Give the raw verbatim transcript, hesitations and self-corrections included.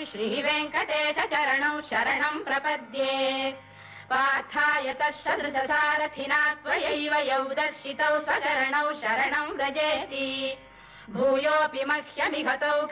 श्रीवेङ्कटेश चरणौ शरणम् प्रपद्ये पार्थाय तत्सदृशसारथिना त्वयैव यौ दर्शितौ स्वचरणौ शरणम् व्रजेति भूयोऽपि मह्यमिघतौ